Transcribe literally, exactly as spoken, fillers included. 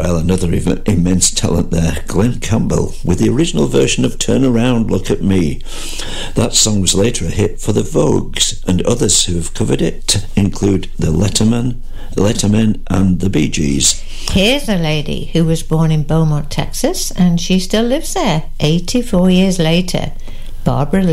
Meanwhile, another Im- immense talent there, Glenn Campbell, with the original version of Turn Around, Look at Me. That song was later a hit for the Vogues, and others who have covered it include the Letterman, Lettermen and the Bee Gees. Here's a lady who was born in Beaumont, Texas, and she still lives there eighty-four years later. Barbara